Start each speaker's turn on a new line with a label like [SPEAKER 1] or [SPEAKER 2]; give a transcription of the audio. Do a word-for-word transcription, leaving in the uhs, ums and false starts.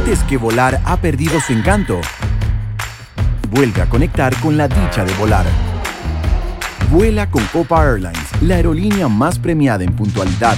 [SPEAKER 1] ¿Sientes que volar ha perdido su encanto? Vuelve a conectar con la dicha de volar. Vuela con Copa Airlines, la aerolínea más premiada en puntualidad,